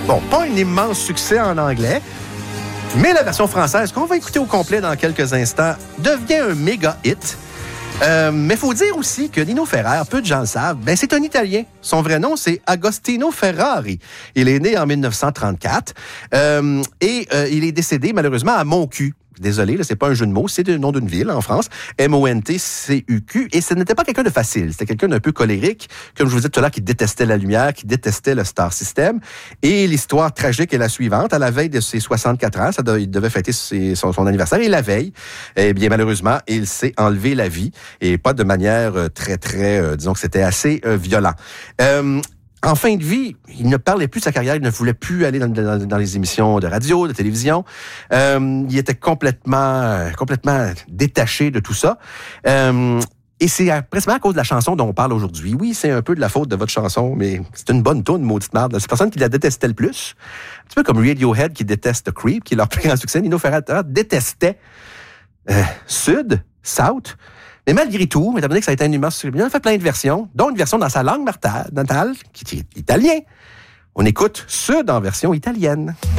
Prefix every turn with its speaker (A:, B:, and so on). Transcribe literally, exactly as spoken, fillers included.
A: Bon, pas un immense succès en anglais, mais la version française, qu'on va écouter au complet dans quelques instants, devient un méga hit. Euh, mais il faut dire aussi que Nino Ferrer, peu de gens le savent, ben c'est un Italien. Son vrai nom, c'est Agostino Ferrari. Il est né en dix-neuf cent trente-quatre euh, et euh, il est décédé malheureusement à Montcuq. Désolé, là, c'est pas un jeu de mots, c'est le nom d'une ville en France, M O N T C U Q, et ce n'était pas quelqu'un de facile, c'était quelqu'un d'un peu colérique, comme je vous disais tout à l'heure, qui détestait la lumière, qui détestait le star system, et l'histoire tragique est la suivante, à la veille de ses soixante-quatre ans, ça de, il devait fêter ses, son, son anniversaire, et la veille, eh bien malheureusement, il s'est enlevé la vie, et pas de manière très, très, euh, disons que c'était assez euh, violent. Euh, En fin de vie, il ne parlait plus de sa carrière, il ne voulait plus aller dans, dans, dans les émissions de radio, de télévision. Euh, il était complètement, complètement détaché de tout ça. Euh, et c'est presque à cause de la chanson dont on parle aujourd'hui. Oui, c'est un peu de la faute de votre chanson, mais c'est une bonne toune, maudite merde. C'est la personne qui la détestait le plus. Un petit peu comme Radiohead qui déteste Creep, qui est leur plus grand succès. Nino Ferrer détestait euh, Sud, South. Mais malgré tout, étant donné que ça a été un immense succès, il a fait plein de versions, dont une version dans sa langue natale, qui est italien. On écoute Sud en version italienne.